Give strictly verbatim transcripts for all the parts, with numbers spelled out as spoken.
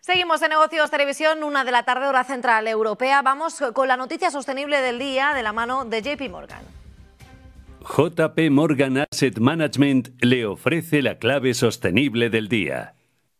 Seguimos en Negocios Televisión, una de la tarde, hora central europea. Vamos con la noticia sostenible del día de la mano de J P Morgan. J P Morgan Asset Management le ofrece la clave sostenible del día.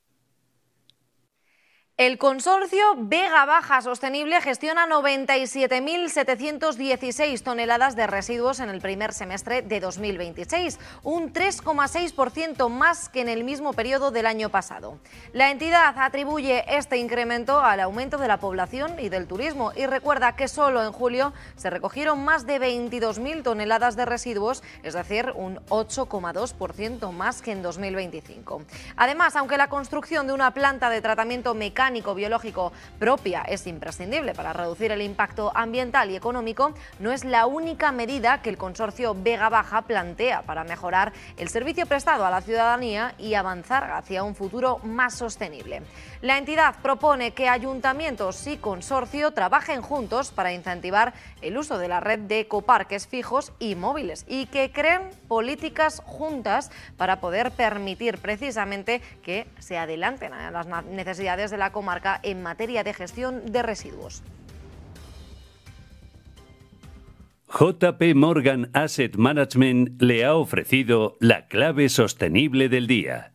El consorcio Vega Baja Sostenible gestiona noventa y siete mil setecientos dieciséis toneladas de residuos en el primer semestre de dos mil veintiséis, un tres coma seis por ciento más que en el mismo periodo del año pasado. La entidad atribuye este incremento al aumento de la población y del turismo y recuerda que solo en julio se recogieron más de veintidós mil toneladas de residuos, es decir, un ocho coma dos por ciento más que en dos mil veinticinco. Además, aunque la construcción de una planta de tratamiento mecánico biológico propia es imprescindible para reducir el impacto ambiental y económico, no es la única medida que el consorcio Vega Baja plantea para mejorar el servicio prestado a la ciudadanía y avanzar hacia un futuro más sostenible. La entidad propone que ayuntamientos y consorcio trabajen juntos para incentivar el uso de la red de ecoparques fijos y móviles y que creen políticas juntas para poder permitir precisamente que se adelanten a las necesidades de la comarca en materia de gestión de residuos. J P Morgan Asset Management le ha ofrecido la clave sostenible del día.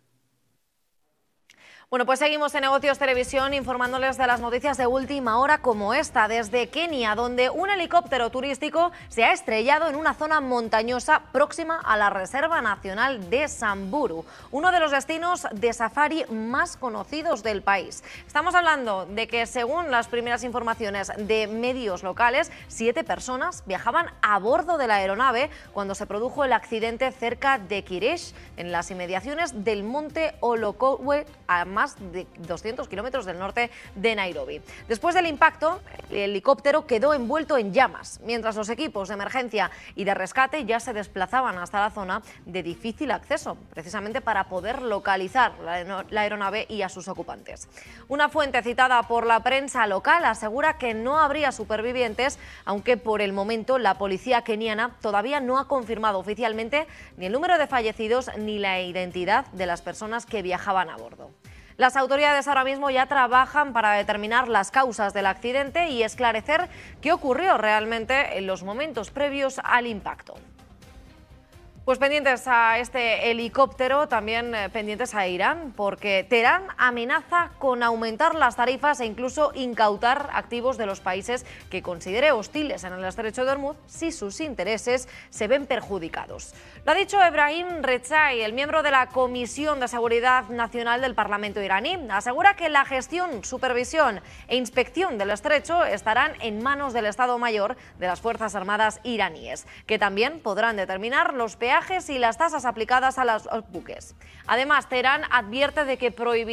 Bueno, pues seguimos en Negocios Televisión informándoles de las noticias de última hora como esta, desde Kenia, donde un helicóptero turístico se ha estrellado en una zona montañosa próxima a la Reserva Nacional de Samburu, uno de los destinos de safari más conocidos del país. Estamos hablando de que, según las primeras informaciones de medios locales, siete personas viajaban a bordo de la aeronave cuando se produjo el accidente cerca de Kiresh, en las inmediaciones del monte Olokotwe, a más de doscientos kilómetros del norte de Nairobi. Después del impacto, el helicóptero quedó envuelto en llamas, mientras los equipos de emergencia y de rescate ya se desplazaban hasta la zona de difícil acceso, precisamente para poder localizar la aeronave y a sus ocupantes. Una fuente citada por la prensa local asegura que no habría supervivientes, aunque por el momento la policía keniana todavía no ha confirmado oficialmente ni el número de fallecidos ni la identidad de las personas que viajaban a bordo. Las autoridades ahora mismo ya trabajan para determinar las causas del accidente y esclarecer qué ocurrió realmente en los momentos previos al impacto. Pues pendientes a este helicóptero, también pendientes a Irán, porque Teherán amenaza con aumentar las tarifas e incluso incautar activos de los países que considere hostiles en el estrecho de Hormuz si sus intereses se ven perjudicados. Lo ha dicho Ebrahim Rechai, el miembro de la Comisión de Seguridad Nacional del Parlamento iraní. Asegura que la gestión, supervisión e inspección del estrecho estarán en manos del Estado Mayor de las Fuerzas Armadas iraníes, que también podrán determinar los peajes y las tasas aplicadas a los buques. Además, Teherán advierte de que prohibirá